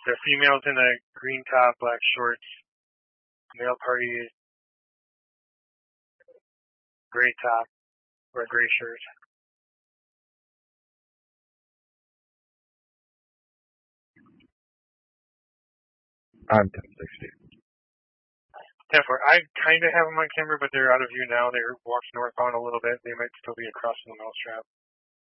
The female's in a green top, black shorts. Male party is gray top or a gray shirt. I'm 1060. 10-4. I kind of have them on camera, but they're out of view now. They're walking northbound a little bit. They might still be across the mousetrap.